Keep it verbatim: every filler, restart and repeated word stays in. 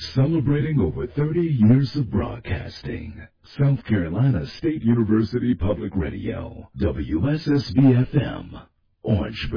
Celebrating over thirty years of broadcasting. South Carolina State University Public Radio, W S S B F M, Orangeburg.